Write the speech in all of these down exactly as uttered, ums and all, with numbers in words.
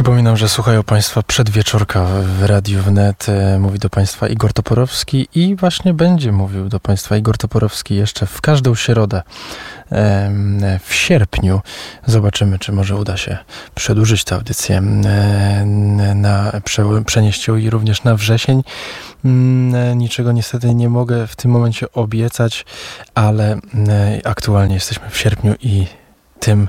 Przypominam, że słuchają Państwa Przedwieczorka w Radiu Wnet. Mówi do Państwa Igor Toporowski i właśnie będzie mówił do Państwa Igor Toporowski jeszcze w każdą środę w sierpniu. Zobaczymy, czy może uda się przedłużyć tę audycję, na, przenieść ją i również na wrzesień. Niczego niestety nie mogę w tym momencie obiecać, ale aktualnie jesteśmy w sierpniu i tym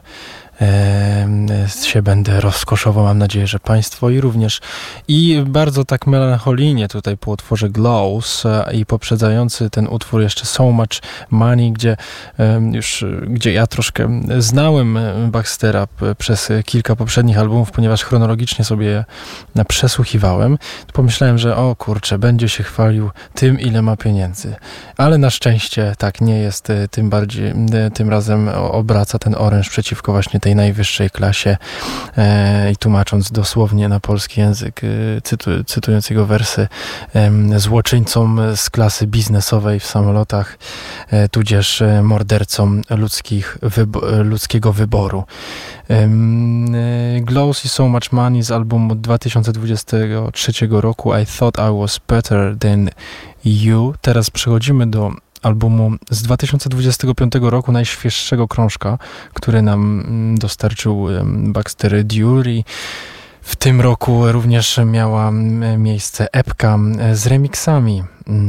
się będę rozkoszował. Mam nadzieję, że Państwo i również. I bardzo tak melancholijnie tutaj po utworze Glows i poprzedzający ten utwór jeszcze So Much Money, gdzie już, gdzie ja troszkę znałem Baxtera przez kilka poprzednich albumów, ponieważ chronologicznie sobie je przesłuchiwałem. Pomyślałem, że o kurczę, będzie się chwalił tym, ile ma pieniędzy. Ale na szczęście tak nie jest. Tym bardziej, tym razem obraca ten oręż przeciwko właśnie tej najwyższej klasie e, i tłumacząc dosłownie na polski język, e, cytu, cytując jego wersy, e, złoczyńcom z klasy biznesowej w samolotach, e, tudzież e, mordercom ludzkich, wybo- ludzkiego wyboru. E, Glows i So Much Money z albumu dwa tysiące dwudziestego trzeciego roku I Thought I Was Better Than You. Teraz przechodzimy do albumu z dwa tysiące dwudziestego piątego roku, najświeższego krążka, który nam dostarczył Baxter Dury. W tym roku również miała miejsce epka z remixami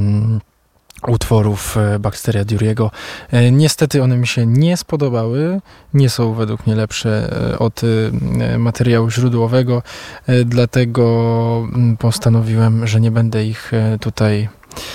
utworów Baxtera Dury'ego. Niestety one mi się nie spodobały, nie są według mnie lepsze od materiału źródłowego, dlatego postanowiłem, że nie będę ich tutaj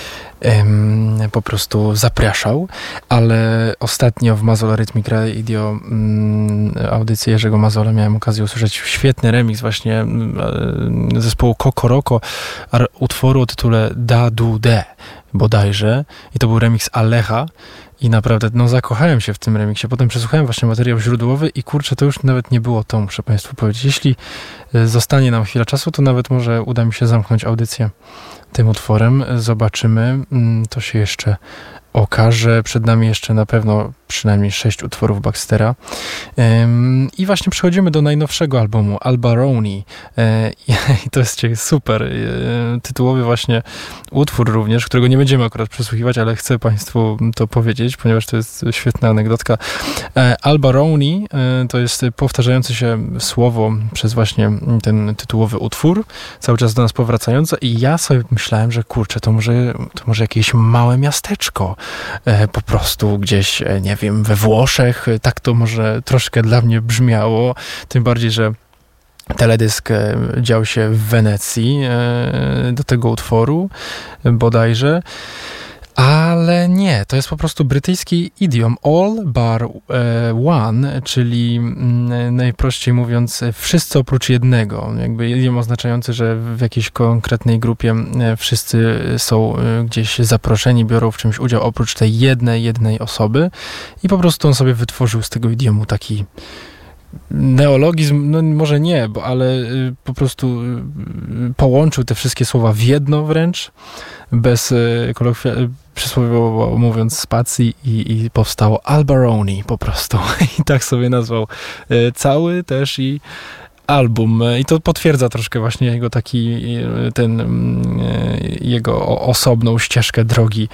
po prostu zapraszał, ale ostatnio w Mazzola Rhythmic Radio mm, audycji Jerzego Mazzola miałem okazję usłyszeć świetny remix właśnie mm, zespołu Kokoroko utworu o tytule Da Du De bodajże, i to był remix Alecha i naprawdę no zakochałem się w tym remiksie. Potem przesłuchałem właśnie materiał źródłowy i kurczę, to już nawet nie było to, muszę Państwu powiedzieć. Jeśli zostanie nam chwila czasu, to nawet może uda mi się zamknąć audycję tym utworem. Zobaczymy. To się jeszcze okaże. Przed nami jeszcze na pewno przynajmniej sześć utworów Baxtera. Um, I właśnie przechodzimy do najnowszego albumu, Albaroni. E, I to jest super. E, tytułowy właśnie utwór również, którego nie będziemy akurat przesłuchiwać, ale chcę Państwu to powiedzieć, ponieważ to jest świetna anegdotka. E, Albaroni e, to jest powtarzające się słowo przez właśnie ten tytułowy utwór, cały czas do nas powracające, i ja sobie myślałem, że kurczę, to może, to może jakieś małe miasteczko e, po prostu gdzieś, e, nie wiem, we Włoszech, tak to może troszkę dla mnie brzmiało, tym bardziej, że teledysk dział się w Wenecji do tego utworu bodajże. Ale nie, to jest po prostu brytyjski idiom all bar one, czyli najprościej mówiąc wszyscy oprócz jednego. Jakby idiom oznaczający, że w jakiejś konkretnej grupie wszyscy są gdzieś zaproszeni, biorą w czymś udział oprócz tej jednej, jednej osoby, i po prostu on sobie wytworzył z tego idiomu taki neologizm, no może nie, bo ale y, po prostu y, połączył te wszystkie słowa w jedno wręcz, bez y, kolokwi- przysłowiowo mówiąc spacji, i, i powstało Albaroni po prostu. I tak sobie nazwał y, cały też i album. I to potwierdza troszkę właśnie jego taki, ten, jego osobną ścieżkę drogi.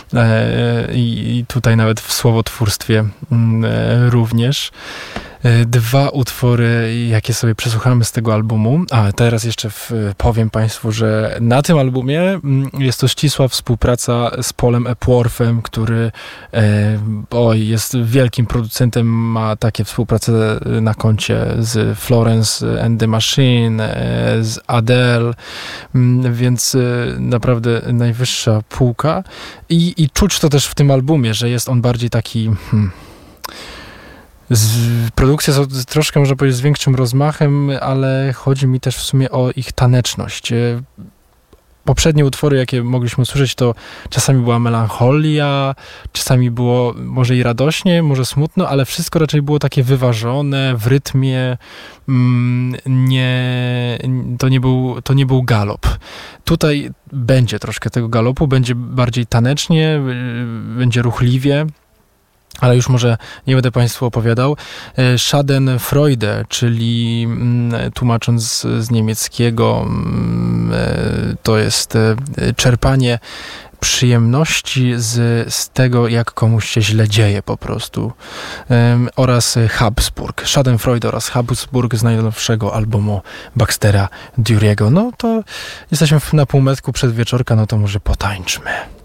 I tutaj nawet w słowotwórstwie również. Dwa utwory, jakie sobie przesłuchamy z tego albumu. A teraz jeszcze w, powiem Państwu, że na tym albumie jest to ścisła współpraca z Paulem Epworthem, który e, oj, jest wielkim producentem, ma takie współprace na koncie z Florence and the Machine, e, z Adele, m, więc e, naprawdę najwyższa półka. I, I czuć to też w tym albumie, że jest on bardziej taki... Hmm, Z, produkcje są troszkę, można powiedzieć, z większym rozmachem, ale chodzi mi też w sumie o ich taneczność. Poprzednie utwory, jakie mogliśmy usłyszeć, to czasami była melancholia, czasami było może i radośnie, może smutno, ale wszystko raczej było takie wyważone, w rytmie. Nie, to, nie był, to nie był galop. Tutaj będzie troszkę tego galopu, będzie bardziej tanecznie, będzie ruchliwie. ale już może nie będę Państwu opowiadał. Schadenfreude, czyli tłumacząc z niemieckiego, to jest czerpanie przyjemności z, z tego, jak komuś się źle dzieje po prostu. Um, oraz Habsburg. Schadenfreude oraz Habsburg z najnowszego albumu Baxtera Duriego. No to jesteśmy na półmetku przedwieczorka, no to może potańczmy.